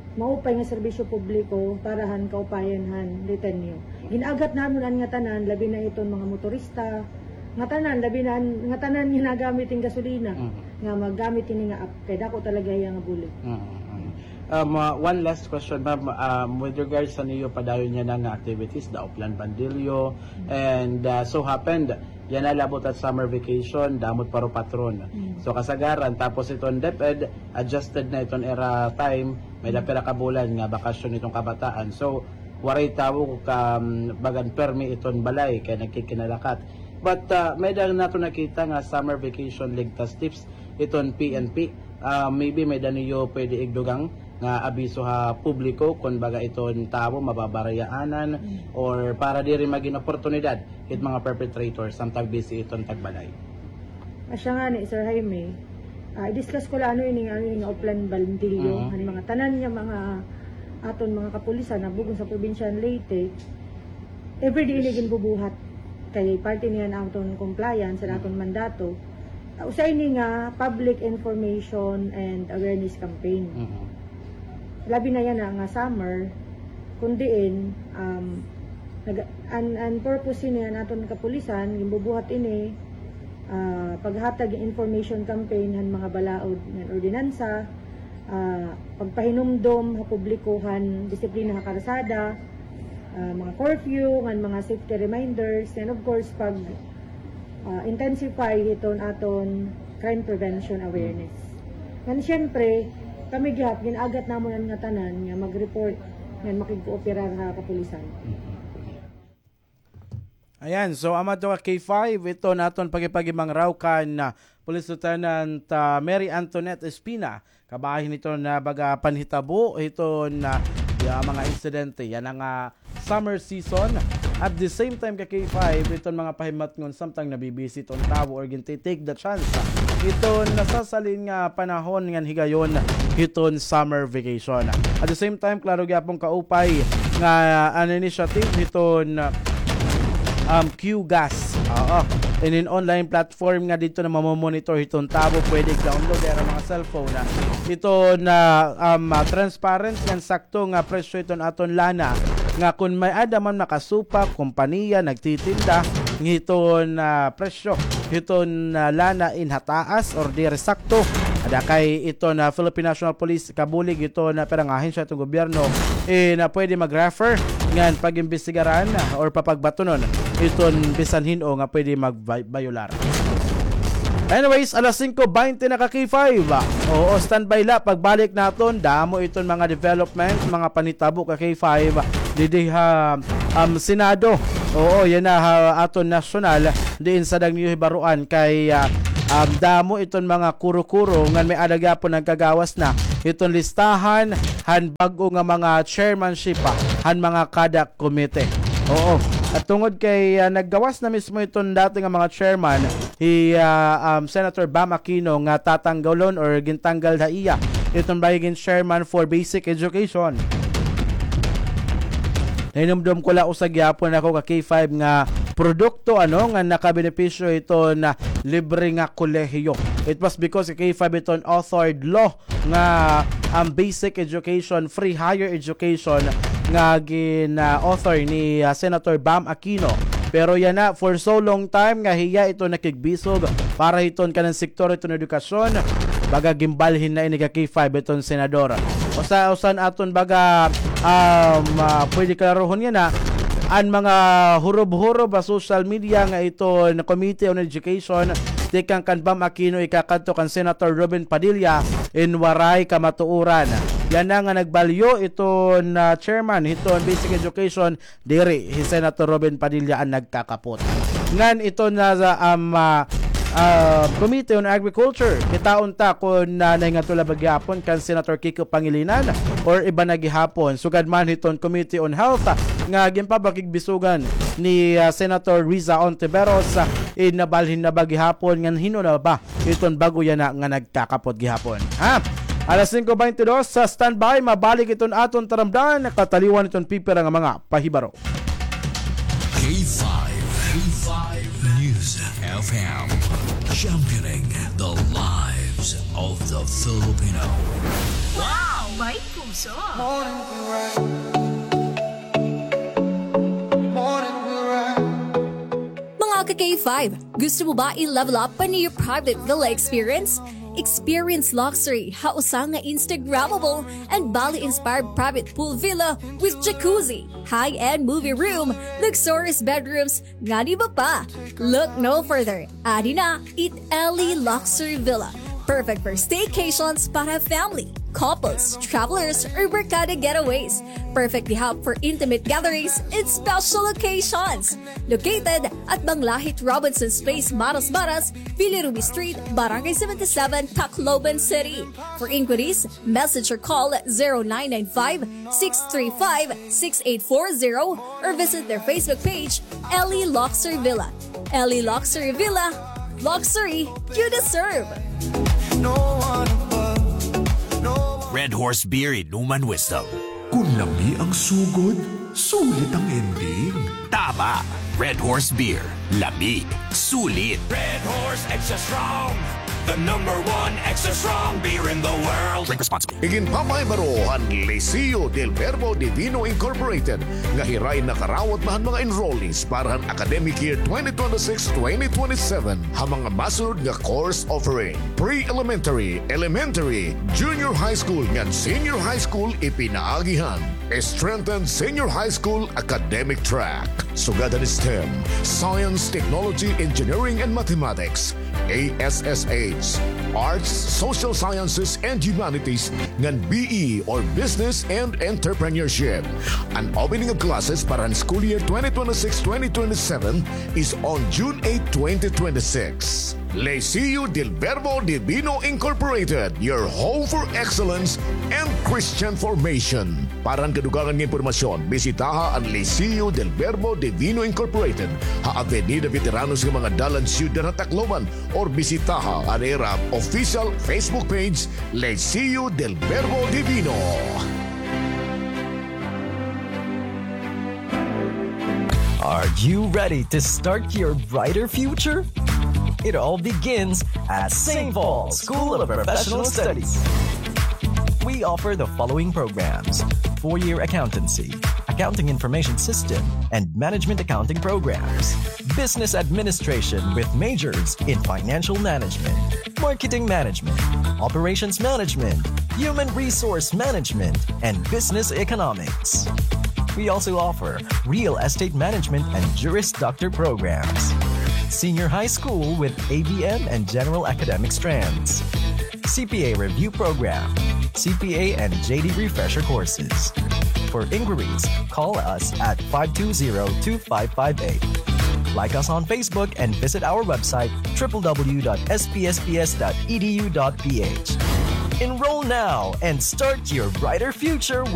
maupay nga serbisyo publiko parahan kaupayanhan detenyo. Ginagat namin ang nga tanan labi na iton mga motorista, nga tanan labi na nga tanan nga nagamit ing gasolina, mm-hmm. nga magamit ini nga app kay dako talaga iya nga buli. Mm-hmm. Um, uh, one last question, ma'am. Um, with regards sa niyo padayon niya ng activities, the Upland Bandilyo, mm-hmm. and uh, so happened, yan nalabot at summer vacation, damot paro patron. Mm-hmm. So kasagaran, tapos iton DepEd, adjusted na iton era time, may dapira ka bulan nga bakasyon itong kabataan. So, waray tawo ka um, bagan permi iton balay, kaya nagkikinalakat. But uh, may dahil nato nakita nga summer vacation ligtas tips iton P N P. Uh, maybe may daniyo pwede igdugang nga abiso ha publiko kung baga iton tao mababarayaanan mm. or para diri maging oportunidad it mga perpetrators samtang busy iton tagbalay. Asya nga ni Sir Jaime, uh, i-discuss ko lang ano ini nga ano nga Upland Bandilyo, uh-huh. mga tanan niya mga aton mga kapulisan na bugong sa probinsya ng Leyte. Everyday ni ginbubuhat kay party niya na aton compliance sa aton mandato. Uh, usay ni nga public information and awareness campaign. Uh-huh. Labi na yan na nga summer, kundiin, um, nag, an, an purpose niya naton kapulisan, gimbubuhat ini, uh, paghatag information campaign han mga balaod ng ordinansa, uh, pagpahinumdom, publikuhan, disiplina ha karasada, uh, mga curfew, ngan mga safety reminders, and of course, pag uh, intensify iton aton crime prevention awareness. Ngan siyempre, kami gihap ginagat namon ang nga tanan nga mag-report nga makig-kooperar ha kapulisan. Ayan, so amato ka K five ito naton pagipagimang raw kan na Police Lieutenant uh, Mary Antoinette Espina kabahin ito na baga panhitabo ito na uh, mga insidente yan ang uh, summer season. At the same time ka K five, iton mga pahimat ngon samtang nabibisi itong tao or ginti take the chance. Iton nasasalin nga panahon nga higayon iton summer vacation. At the same time, klaro gyapon kaupay nga an initiative iton um, Q-Gas. Oo. In an online platform nga dito na mamomonitor itong tao, pwede download ang mga cellphone na ito na um, transparent nga sakto nga presyo iton aton lana nga kung may adaman nakasupa, kompanya, nagtitinda, ngiton na uh, presyo, iton na uh, lana in hataas or dire sakto. Ada kay ito na Philippine National Police kabulig ito na perangahin siya itong gobyerno eh, na pwede mag-refer ngan pag-imbestigaran or papagbatunon iton bisanhin o nga pwede mag-violar. Anyways, alas singko twenty na ka K five. Oo, standby la. Pagbalik naton, damo iton mga development, mga panitabo ka K five. Didi ha um, Senado. Oo, yan na ha, aton nasyonal. Diin sa dagniyo hibaruan kay uh, um, damo iton mga kuro-kuro ngan may adagapon ng kagawas na. Iton listahan, han bago nga mga chairmanship, han mga kada komite. Oo. At tungod kay uh, naggawas na mismo iton dati nga mga chairman, hi uh, um, Senator Bam Aquino nga tatanggalon or gintanggal na iya itong bayigin chairman for basic education. Nainumdum ko la usag yapon ako ka K five nga produkto ano nga nakabenepisyo ito na libre nga kolehiyo. It was because K five iton authored law nga ang um, basic education, free higher education nga gin-author uh, ni uh, Senator Bam Aquino. Pero yan na, for so long time nga hiya ito nakigbisog para iton kanang sektor iton edukasyon. Baga gimbalhin na ini ka K five iton senador. Usa usan aton baga um, uh, pwede klarohon yan na ang mga hurob-hurob sa social media nga ito na Committee on Education tikang kan Bam Aquino ikakanto kan Senator Robin Padilla in waray kamatuuran. Yan na nga nagbalyo ito na chairman ito on basic education diri si Senator Robin Padilla ang nagkakapot. Ngan ito na sa um, uh, uh, Committee on Agriculture kitaon ta kung uh, nahingatula bagyapon kan Senator Kiko Pangilinan or iba na gihapon sugad man iton Committee on Health nga ginpabakig bisugan ni uh, Senator Riza Ontiveros uh, inabalhin na ba gihapon ngan hino na ba iton bago yan na nga nagkakapot gihapon. Ha? Alas singko twenty-two sa standby, mabalik iton aton taramdan, nakataliwan iton pipira nga mga pahibaro. K five, K five News F M, championing the lives of the Filipino. Wow! may puso. Mga ka-K five, gusto mo ba i-level up pa niyo private villa experience? Experience luxury, hausang nga Instagrammable, and Bali-inspired private pool villa with jacuzzi, high-end movie room, luxurious bedrooms, nga di ba pa? Look no further. Adi na, Eat Ellie Luxury Villa. Perfect for staycations para family, couples, travelers, or barkada getaways. Perfectly hub for intimate gatherings and special occasions. Located at Banglahit Robinson's Place, Maras Maras, Villarumi Street, Barangay seventy-seven, Tacloban City. For inquiries, message or call zero nine nine five, six three five, six eight four zero or visit their Facebook page, Ellie Luxury Villa. Ellie Luxury Villa, luxury you deserve. Red Horse Beer Inuman Wisdom. Kung lami ang sugod, sulit ang ending. Tama! Red Horse Beer. Lamig. Sulit. Red Horse Extra Strong, the number one extra strong beer in the world. Drink responsibly. Iginpapay ang Liceo del Verbo Divino Incorporated nga hiray nakarawat mahan mga enrollees para ang academic year twenty twenty-six twenty twenty-seven ha mga masunod nga course offering. Pre-elementary, elementary, junior high school nga senior high school ipinaagihan. Strengthened senior high school academic track. Sugadan STEM, Science, Technology, Engineering, and Mathematics. A S S H, Arts, Social Sciences, and Humanities, ngan B E or Business and Entrepreneurship. An opening of classes para ang school year twenty twenty-six twenty twenty-seven is on June eighth, twenty twenty-six. Liceo del Verbo Divino Incorporated, your home for excellence and Christian formation. Para ang kadugangan ng impormasyon, bisitaha ang Liceo del Verbo Divino Incorporated, ha Avenida Veteranos ng mga dalan Ciudad Tacloban, or bisitaha ang era official Facebook page, Liceo del Verbo Divino. Are you ready to start your brighter future? It all begins at Saint Paul School of Professional Studies. We offer the following programs: four-year accountancy, accounting information system, and management accounting programs, business administration with majors in financial management, marketing management, operations management, human resource management, and business economics. We also offer real estate management and Juris Doctor programs, senior high school with A B M and general academic strands, C P A review program, C P A and J D refresher courses. For inquiries, call us at five two zero, two five five eight. Like us on Facebook and visit our website w w w dot s p s p s dot e d u dot p h. Enroll now and start your brighter future